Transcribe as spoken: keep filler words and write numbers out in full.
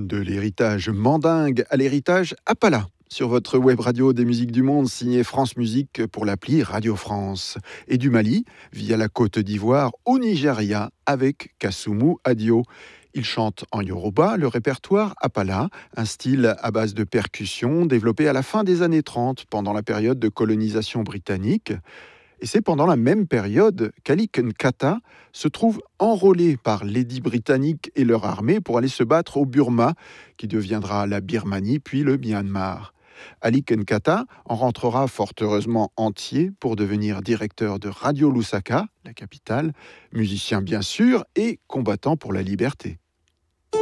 De l'héritage mandingue à l'héritage Appala. Sur votre web radio des musiques du monde, signée France Musique pour l'appli Radio France. Et du Mali, via la Côte d'Ivoire, au Nigeria, avec Kassumu Adio. Il chante en yoruba le répertoire Appala, un style à base de percussion développé à la fin des années trente, pendant la période de colonisation britannique. Et c'est pendant la même période qu'Ali Nkata se trouve enrôlé par l'édit britannique et leur armée pour aller se battre au Burma, qui deviendra la Birmanie puis le Myanmar. Ali Nkata en rentrera fort heureusement entier pour devenir directeur de Radio Lusaka, la capitale, musicien bien sûr et combattant pour la liberté.